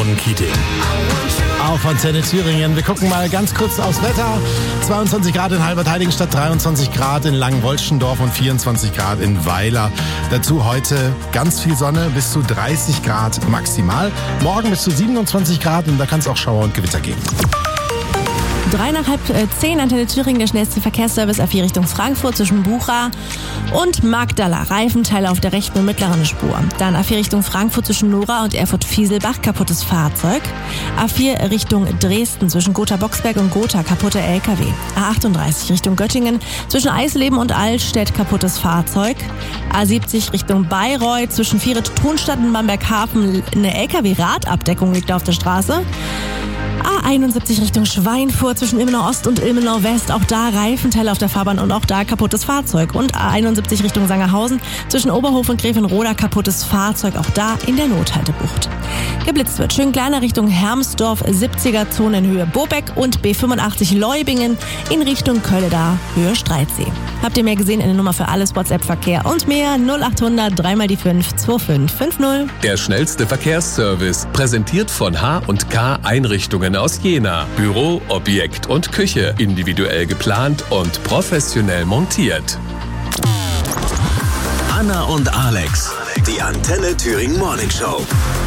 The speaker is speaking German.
Jürgen Keating. Auf Antenne Thüringen. Wir gucken mal ganz kurz aufs Wetter. 22 Grad in Halbertheiligenstadt, 23 Grad in Langenwolschendorf und 24 Grad in Weiler. Dazu heute ganz viel Sonne, bis zu 30 Grad maximal. Morgen bis zu 27 Grad und da kann es auch Schauer und Gewitter geben. 9:30 Antenne Thüringen, der schnellste Verkehrsservice A4 Richtung Frankfurt zwischen Bucha und Magdala. Reifenteile auf der rechten und mittleren Spur. Dann A4 Richtung Frankfurt zwischen Nora und Erfurt-Fieselbach, kaputtes Fahrzeug. A4 Richtung Dresden zwischen Gotha-Boxberg und Gotha, kaputte LKW. A38 Richtung Göttingen zwischen Eisleben und Altstedt, kaputtes Fahrzeug. A70 Richtung Bayreuth zwischen Vieret-Thunstadt und Bamberg-Hafen, eine LKW-Radabdeckung liegt auf der Straße. A71 Richtung Schweinfurt zwischen Ilmenau Ost und Ilmenau West. Auch da Reifenteile auf der Fahrbahn und auch da kaputtes Fahrzeug. Und A71 Richtung Sangerhausen zwischen Oberhof und Grevenroda, kaputtes Fahrzeug. Auch da in der Nothaltebucht. Geblitzt wird schön kleiner Richtung Hermsdorf, 70er-Zone in Höhe Bobeck und B85 Leubingen in Richtung Kölleda, Höhe Streitsee. Habt ihr mehr gesehen in der Nummer für alles WhatsApp-Verkehr und mehr 0800 3x5 2550. Der schnellste Verkehrsservice, präsentiert von H&K Einrichtungen aus Jena. Büro, Objekt und Küche, individuell geplant und professionell montiert. Anna und Alex, die Antenne Thüringen Morning Show.